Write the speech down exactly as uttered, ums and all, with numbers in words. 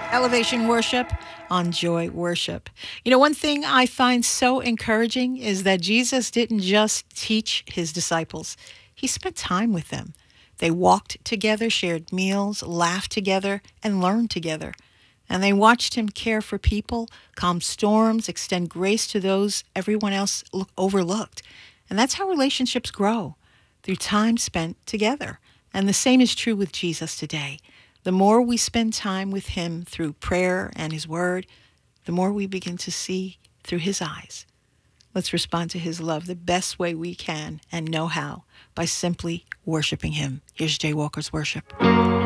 Elevation Worship on Joy Worship. You know, one thing I find so encouraging is that Jesus didn't just teach his disciples, he spent time with them. They walked together, shared meals, laughed together, and learned together. And they watched him care for people, calm storms, extend grace to those everyone else look- overlooked. And that's how relationships grow, through time spent together. And the same is true with Jesus today. The more we spend time with him through prayer and his word, the more we begin to see through his eyes. Let's respond to his love the best way we can and know how, by simply worshiping him. Here's Jay Walker's Worship.